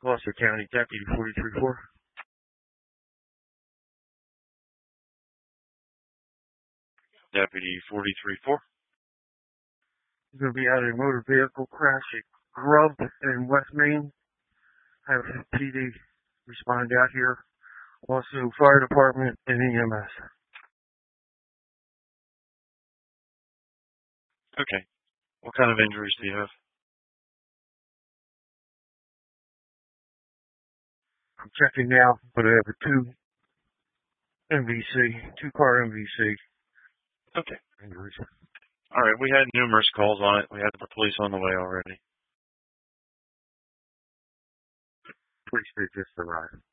Gloucester County Deputy 43-4. Deputy 43-4. There's going to be out a motor vehicle crash at Grub in West Main. Have PD respond out here. Also, fire department and EMS. Okay. What kind of injuries do you have? I'm checking now, but I have a two-car MVC. Okay. Injuries. All right. We had numerous calls on it. We had the police on the way already. Police did just arrive.